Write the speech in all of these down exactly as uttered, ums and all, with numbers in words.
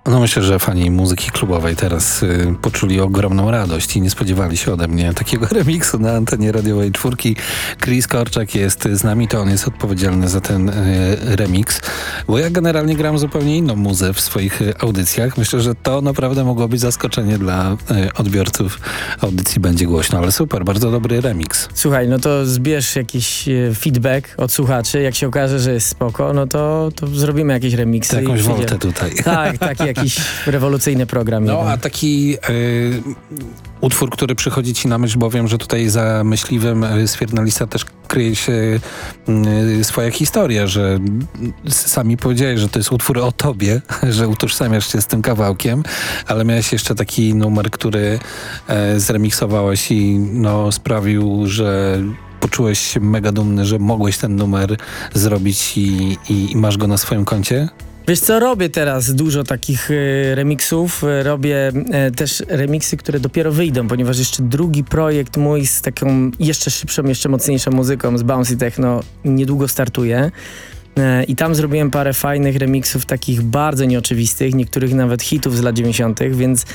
No myślę, że fani muzyki klubowej teraz y, poczuli ogromną radość i nie spodziewali się ode mnie takiego remiksu na antenie radiowej czwórki. Chris Korczak jest z nami, to on jest odpowiedzialny za ten y, remix, bo ja generalnie gram zupełnie inną muzę w swoich y, audycjach. Myślę, że to naprawdę mogło być zaskoczenie dla y, odbiorców audycji Będzie Głośno, ale super, bardzo dobry remix. Słuchaj, no to zbierz jakiś e, feedback od słuchaczy, jak się okaże, że jest spoko, no to, to zrobimy jakieś remiksy. To jakąś i woltę tutaj. Tak, taki jakiś rewolucyjny program. No, jeden. a taki y, utwór, który przychodzi ci na myśl, bo wiem, że tutaj za myśliwym y, Swiernalista też kryje się y, swoja historia, że y, sami powiedziałeś, że to jest utwór o tobie, że utożsamiasz się z tym kawałkiem, ale miałeś jeszcze taki numer, który y, zremiksowałeś i no, sprawił, że poczułeś się mega dumny, że mogłeś ten numer zrobić i, i, i masz go na swoim koncie? Wiesz co, robię teraz dużo takich y, remixów, y, robię y, też remiksy, które dopiero wyjdą, ponieważ jeszcze drugi projekt mój z taką jeszcze szybszą, jeszcze mocniejszą muzyką, z Bouncy Techno, niedługo startuje. Y, I tam zrobiłem parę fajnych remiksów, takich bardzo nieoczywistych, niektórych nawet hitów z lat dziewięćdziesiątych, więc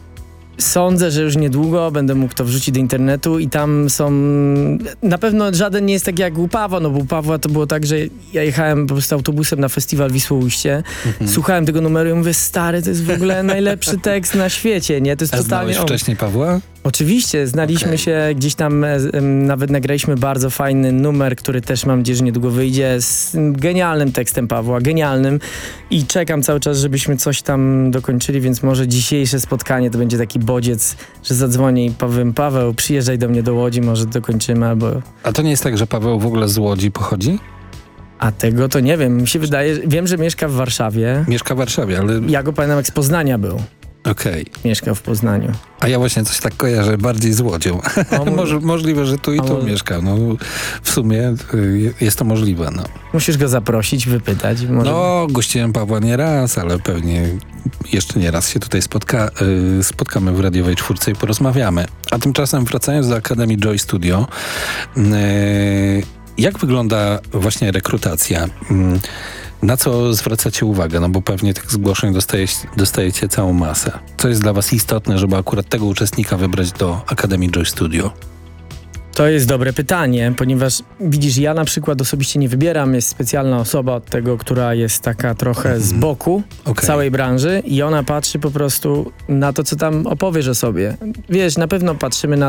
sądzę, że już niedługo będę mógł to wrzucić do internetu i tam są... Na pewno żaden nie jest taki jak u Pawła, no bo u Pawła to było tak, że ja jechałem po prostu autobusem na festiwal Wisłoujście, mhm. słuchałem tego numeru i mówię, stary, to jest w ogóle najlepszy tekst na świecie, nie? To jest A totalnie... znałeś wcześniej Pawła? Oczywiście, znaliśmy okay. się gdzieś tam, nawet nagraliśmy bardzo fajny numer, który też mam nadzieję, że niedługo wyjdzie, z genialnym tekstem Pawła, genialnym i czekam cały czas, żebyśmy coś tam dokończyli, więc może dzisiejsze spotkanie to będzie taki bodziec, że zadzwonię i powiem, Paweł, przyjeżdżaj do mnie do Łodzi, może dokończymy, albo... A to nie jest tak, że Paweł w ogóle z Łodzi pochodzi? A tego to nie wiem, mi się wydaje, wiem, że mieszka w Warszawie. Mieszka w Warszawie, ale... Ja go pamiętam, jak z Poznania był. Okej. Okay. Mieszkał w Poznaniu. A ja właśnie coś tak kojarzę, bardziej z Łodzią. Moż, możliwe, że tu i tu mieszka. No, w sumie y, jest to możliwe. No. Musisz go zaprosić, wypytać. Może... No, gościłem Pawła nie raz, ale pewnie jeszcze nie raz się tutaj spotka, y, spotkamy w radiowej czwórce i porozmawiamy. A tymczasem wracając do Akademii Joy Studio, y, jak wygląda właśnie rekrutacja? Y, Na co zwracacie uwagę? No bo pewnie tych zgłoszeń dostaje, dostajecie całą masę. Co jest dla was istotne, żeby akurat tego uczestnika wybrać do Akademii Joy Studio? To jest dobre pytanie, ponieważ widzisz, ja na przykład osobiście nie wybieram, jest specjalna osoba od tego, która jest taka trochę mm. z boku okay. całej branży i ona patrzy po prostu na to, co tam opowiesz o sobie. Wiesz, na pewno patrzymy na